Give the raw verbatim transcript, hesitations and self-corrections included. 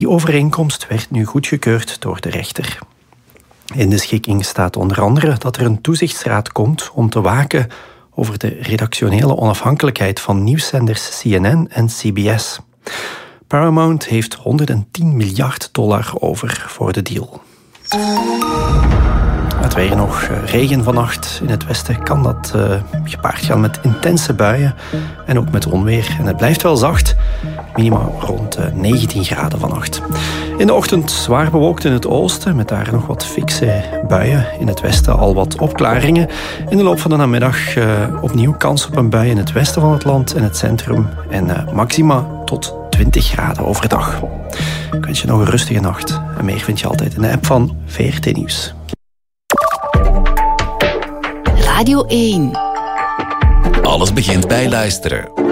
Die overeenkomst werd nu goedgekeurd door de rechter. In de schikking staat onder andere dat er een toezichtsraad komt om te waken over de redactionele onafhankelijkheid van nieuwszenders C N N en C B S. Paramount heeft honderdtien miljard dollar over voor de deal. Het weer nog regen vannacht. In het westen kan dat uh, gepaard gaan met intense buien en ook met onweer. En het blijft wel zacht, minima rond uh, negentien graden vannacht. In de ochtend zwaar bewolkt in het oosten, met daar nog wat fikse buien. In het westen al wat opklaringen. In de loop van de namiddag uh, opnieuw kans op een bui in het westen van het land en het centrum. En uh, maxima tot twintig graden overdag. Ik wens je nog een rustige nacht. En meer vind je altijd in de app van V R T Nieuws. Radio één. Alles begint bij luisteren.